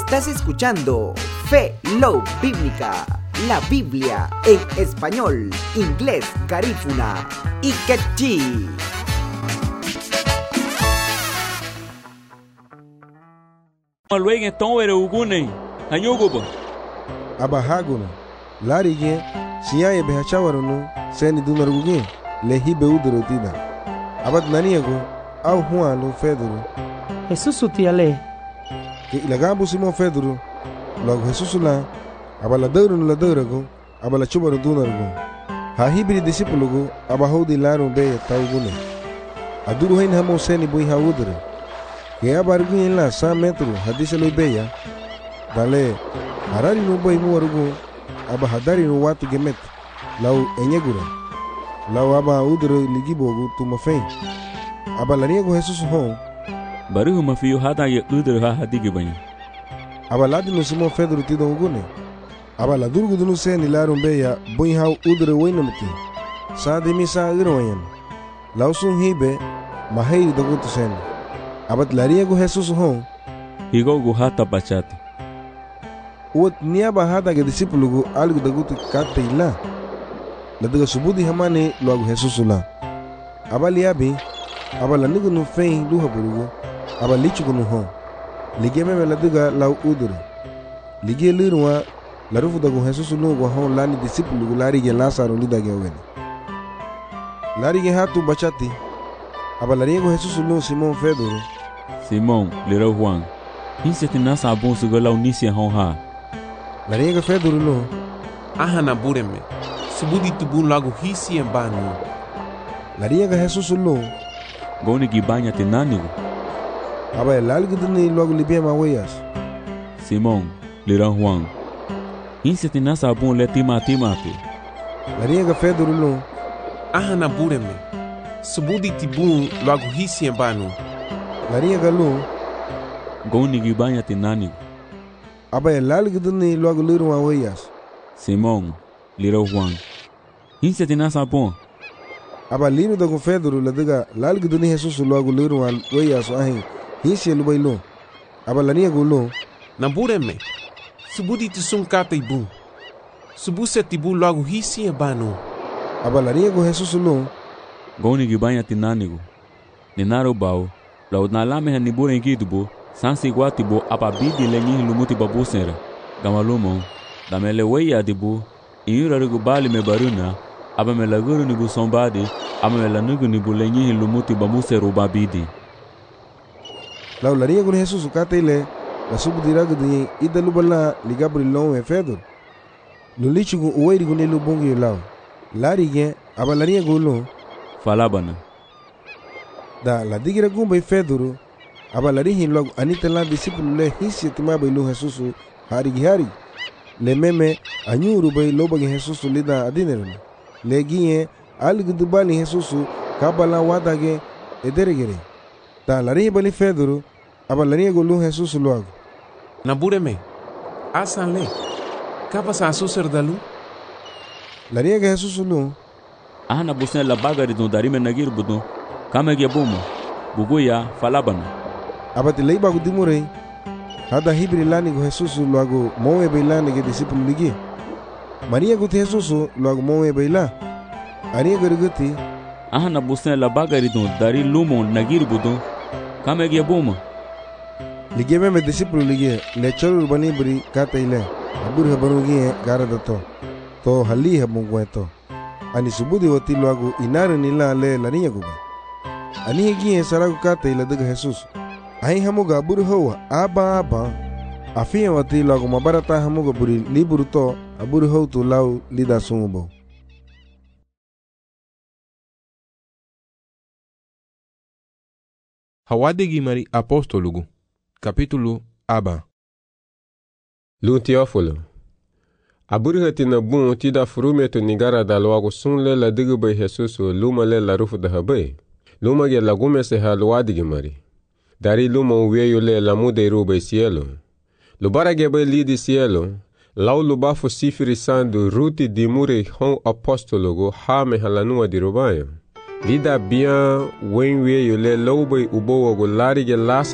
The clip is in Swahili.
Estás escuchando Fe, Love Bíblica, la Biblia en español, inglés, garífuna y quechí. Luego então era ugune, hanyogobo. Abahaguna, larige, siya behachawarunu, seni dunarugugi, lehibe udurutina. Abat naniego, au Juan Fedoro. Jesús utiale. Que ilagabu Simon Fedoro, logo Jesús la, abaladero no laderago, abalachubaru dunarugo. Hahibri discípulo, abahodi laru be taugune. Aduru hain hamo seni bui haudere. Que abarguin en la 100 metros, hadise lo beya. Dale, harari no boy muarugo, abahadari no watu gemet, lau enyegura. Lau aba udere ligibogu tumafen. Abalaniego Jesús hon. Baru mafio hada ye udere ha hadige banyi. Abaladi no Simon Fedoro tidon ugune. Abaladurgu dunu seni larum beya, boy hau udere wainamti. Sa de misa irwayan. Lau sun hibe, mahei dogutu seni. Abat lariego Jesús hon. Higogu hata bachata. Uot niaba hada ke discípulo algo dagutu kate ila. Ladaga subudi hamane logo Jesús la. Abaliabi, abalanigo no fein duha burugo, abalichigo no hon. Ligeme me ladaga lau udure. Ligie lirwa, larufu dago Jesús no go hon lani discípulo larige Lázaro lidage wen. Larige hatu bachati. Abalariego Jesús no Simon Fedoro. Simon, lera Juan. Hisse nasa bom sugola unisia honha. Lariego Fedoro no. Ahana bureme. Subudi tubun lago hisi embanu. Lariego Jesús no. Goni gibanya tenanigo. Aba el algo deni logo libema weyas. Simon, lera Juan. Hisse nasa bom letima timate. Lariego Fedoro no. Ahana bureme. Subudi tibun lago hisi embanu. Lariego lo. Goni gibanya tenanigo. Aba el algo deni logo lirwa weyas. Simon, lera Juan. Hisse nasa bom. Aba lino dago Fedoro ladaga lalgo deni Jesús logo lirwa weyas ahin. Hisse lo bailo. Aba lariego lo. Nabureme. Subudi tisum kata ibun. Subuse tibu lago hisi embanu. Aba lariego Jesús lo. Goni gibanya tenanigo. Nenaro bao. Lau nalame hanibure inkidubo. Sansi guatibo apabidi lenyi lumuti babu senra. Gamalumon. Damele weya dibu. Inyura rigu bali me baruna. Aba me laguru nibu sombadi. Aba me lanugu nibu lenyi lumuti babu seru babidi. Lau lariego Jesús kate ile. La subudirago de idalubala ligabri long e Fedor. Lulichigu uwairigu ne lubongi lau. Larige aba lariego lo. Falabana. Da la digira gumba e Fedoro. Aba larihin logo anita la discípulo le hisi timaba ilu Jesús hari. Le meme anyuru bay lobagi Jesús lida adineruna. Le guie algo dubali Jesús kabala wadage ederegere. Da larihi bali Fedoro. Aba lariego lu Jesús logo. Nabureme. Asanle. Kapa sa suser dalu. Lariego Jesús lu. Ahana busen la bagari don darime nagir budon. Kamege buma. Buguya falabana. Abati leiba gudimurei. Hada hibri lani go Jesús logo moe beilani ge discípulo ligi. Maria gut Jesús logo moe beila. Aria gerguti. Ahana busen la bagari don dari lumon nagir budon. Kamege buma. Ligi me discípulo ligi. Le choro bani bri kata ile. Abur habarugi gara dato. To hali habungweto. Ani subudi wati logo inare nila le laniya guba. Ani higi saragu kata ile daga Jesús. Ahi hamuga buru hoa aba. Afia wati logo mabarata hamuga buri liburu to aburu hou tu lau lida sumubo. Hawadigi mari apostolugu. Capítulo aba. Lu Teófilo. Aburu na bun tida furumeto nigara da logo sunle la digube Jesus luma le la rufu da habe. Luma ge la gume se halwadigi mari. Dari luma uveio le la mude rube cielo. Lubara ge be lidi cielo. Lau luba fu sifiri sandu ruti di mure hon apostologo ha me halanua di rubayo. Lida bien wen weio le lobe ubo go larige las